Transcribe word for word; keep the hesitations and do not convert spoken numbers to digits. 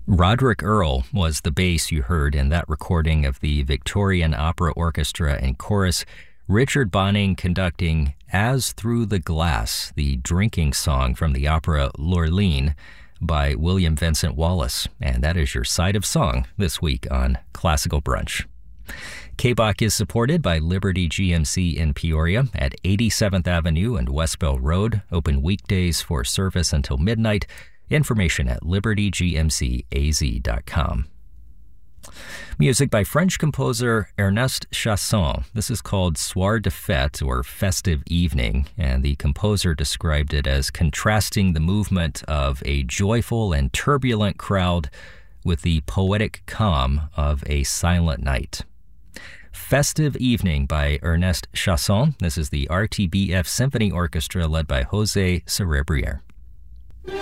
Roderick Earl was the bass you heard in that recording of the Victorian Opera Orchestra and Chorus, Richard Bonynge conducting As Through the Glass, the drinking song from the opera Lurline by William Vincent Wallace. And that is your Side of Song this week on Classical Brunch. K B O C is supported by Liberty G M C in Peoria at eighty-seventh Avenue and West Bell Road, open weekdays for service until midnight. Information at liberty g m c a z dot com. Music by French composer Ernest Chausson. This is called Soir de Fête, or Festive Evening, and the composer described it as contrasting the movement of a joyful and turbulent crowd with the poetic calm of a silent night. Festive Evening by Ernest Chausson. This is the R T B F Symphony Orchestra led by Jose Cerebrier.